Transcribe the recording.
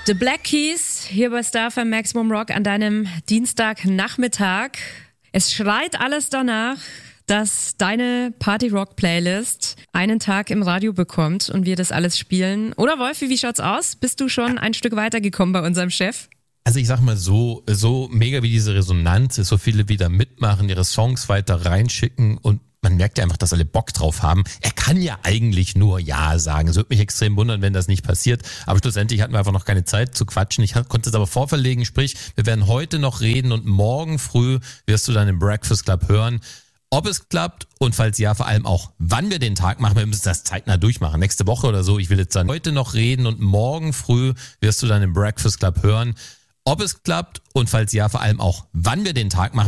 The Black Keys hier bei Star FM Maximum Rock an deinem Dienstagnachmittag. Es schreit alles danach, dass deine Party-Rock-Playlist einen Tag im Radio bekommt und wir das alles spielen. Oder Wolfi, wie schaut's aus? Bist du schon ein Stück weitergekommen bei unserem Chef? Also ich sag mal so mega wie diese Resonanz ist, so viele wieder mitmachen, ihre Songs weiter reinschicken und man merkt ja einfach, dass alle Bock drauf haben. Er kann ja eigentlich nur Ja sagen. Es würde mich extrem wundern, wenn das nicht passiert. Aber schlussendlich hatten wir einfach noch keine Zeit zu quatschen. Ich konnte es aber vorverlegen. Sprich, wir werden heute noch reden und morgen früh wirst du dann im Breakfast Club hören, ob es klappt und falls ja, vor allem auch, wann wir den Tag machen. Wir müssen das zeitnah durchmachen. Nächste Woche oder so. Ich will jetzt dann heute noch reden und morgen früh wirst du dann im Breakfast Club hören, ob es klappt und falls ja, vor allem auch, wann wir den Tag machen.